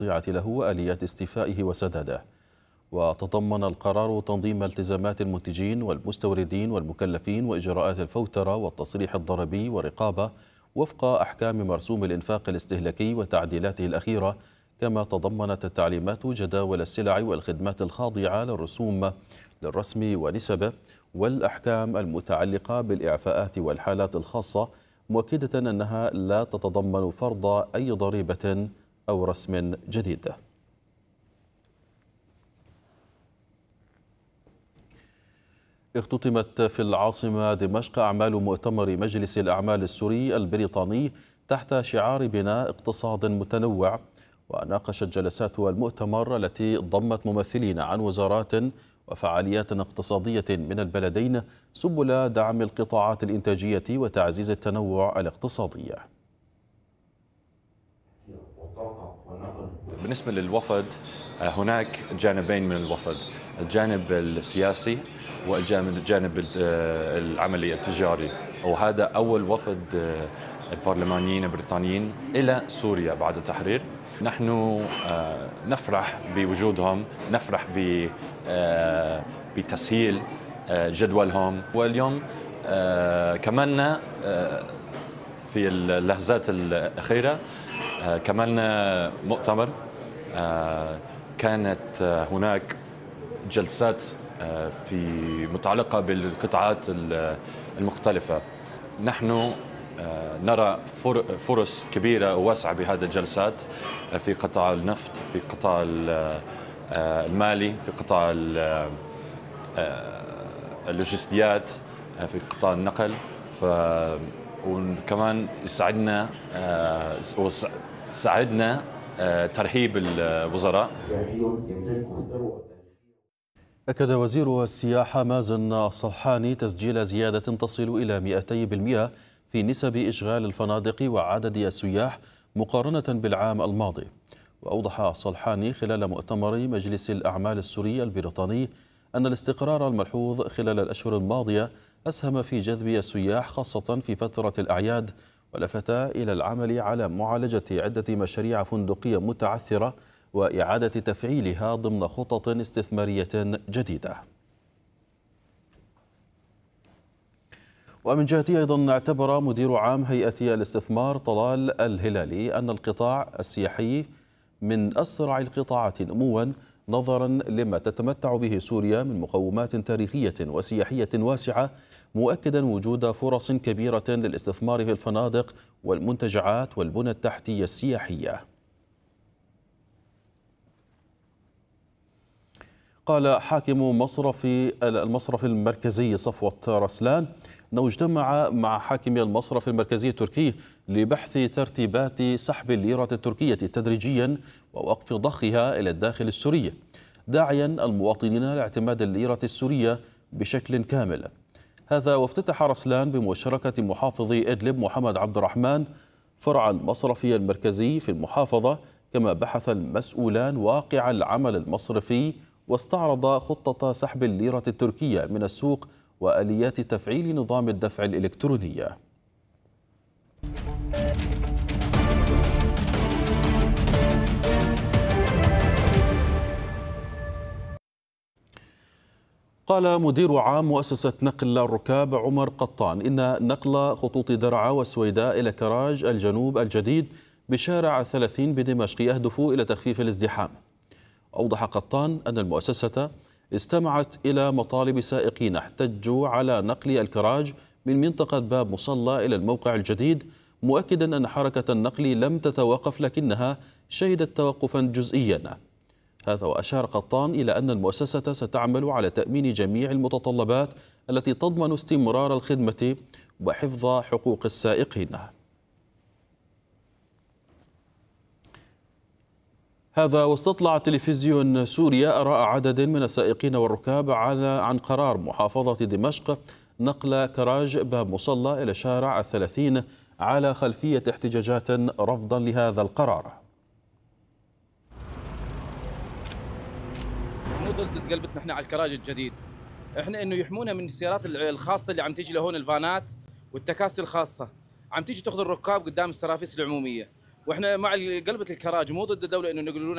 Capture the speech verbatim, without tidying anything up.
له وآليات استيفائه وسداده. وتضمن القرار تنظيم التزامات المنتجين والمستوردين والمكلفين وإجراءات الفوترة والتصريح الضريبي والرقابة وفق أحكام مرسوم الإنفاق الاستهلاكي وتعديلاته الأخيرة، كما تضمنت التعليمات جداول السلع والخدمات الخاضعة للرسوم للرسم ونسبه والأحكام المتعلقة بالإعفاءات والحالات الخاصة، مؤكدة أنها لا تتضمن فرض أي ضريبة أو رسم جديد. اختتمت في العاصمة دمشق أعمال مؤتمر مجلس الأعمال السوري البريطاني تحت شعار بناء اقتصاد متنوع، وناقشت جلسات المؤتمر التي ضمت ممثلين عن وزارات وفعاليات اقتصادية من البلدين سبل دعم القطاعات الإنتاجية وتعزيز التنوع الاقتصادي. بالنسبة للوفد، هناك جانبين من الوفد، الجانب السياسي والجانب العملي التجاري، وهذا أول وفد البرلمانيين البريطانيين إلى سوريا بعد التحرير. نحن نفرح بوجودهم، نفرح بتسهيل جدولهم، واليوم كملنا في اللحظات الأخيرة كملنا مؤتمر. كانت هناك جلسات في متعلقة بالقطاعات المختلفة. نحن نرى فرص كبيرة وواسعة بهذه الجلسات في قطاع النفط، في قطاع المالي، في قطاع اللوجستيات، في قطاع النقل. وكمان يساعدنا ساعدنا ترحيب الوزراء. أكد وزير السياحة مازن الصلحاني تسجيل زيادة تصل إلى مئتين بالمئة في نسب إشغال الفنادق وعدد السياح مقارنة بالعام الماضي. وأوضح الصلحاني خلال مؤتمر مجلس الأعمال السوري البريطاني أن الاستقرار الملحوظ خلال الأشهر الماضية أسهم في جذب السياح خاصة في فترة الأعياد، ولفت إلى العمل على معالجة عدة مشاريع فندقية متعثرة وإعادة تفعيلها ضمن خطط استثمارية جديدة. ومن جهته أيضا اعتبر مدير عام هيئة الاستثمار طلال الهلالي أن القطاع السياحي من أسرع القطاعات نموا نظرا لما تتمتع به سوريا من مقومات تاريخية وسياحية واسعة، مؤكدا وجود فرص كبيرة للاستثمار في الفنادق والمنتجعات والبنى التحتية السياحية. قال حاكم مصرف المصرف المركزي صفوة رسلان أنه اجتمع مع حاكم المصرف المركزي التركي لبحث ترتيبات سحب الليرة التركية تدريجيا ووقف ضخها إلى الداخل السوري، داعيا المواطنين لاعتماد الليرة السورية بشكل كامل. هذا وافتتح رسلان بمشاركة محافظ إدلب محمد عبد الرحمن فرع المصرف المركزي في المحافظة، كما بحث المسؤولان واقع العمل المصرفي واستعرض خطة سحب الليرة التركية من السوق وآليات تفعيل نظام الدفع الإلكتروني. قال مدير عام مؤسسة نقل الركاب عمر قطان إن نقل خطوط درعا والسويداء إلى كراج الجنوب الجديد بشارع ثلاثين بدمشق يهدف إلى تخفيف الازدحام. أوضح قطان أن المؤسسة استمعت إلى مطالب سائقين احتجوا على نقل الكراج من منطقة باب مصلى إلى الموقع الجديد، مؤكدا أن حركة النقل لم تتوقف لكنها شهدت توقفا جزئيا. هذا وأشار قطان إلى أن المؤسسة ستعمل على تأمين جميع المتطلبات التي تضمن استمرار الخدمة وحفظ حقوق السائقين. هذا واستطلع تلفزيون سوريا آراء عدد من السائقين والركاب على عن قرار محافظة دمشق نقل كراج باب مصلى إلى شارع الثلاثين على خلفية احتجاجات رفضا لهذا القرار. مو ضد قلبتنا احنا على الكراج الجديد، احنا انه يحمونا من السيارات الخاصه اللي عم تيجي لهون، الفانات والتكاسي الخاصه عم تيجي تاخذ الركاب قدام السرافيس العموميه، واحنا مع قلبة الكراج مو ضد الدوله انه ينقلونا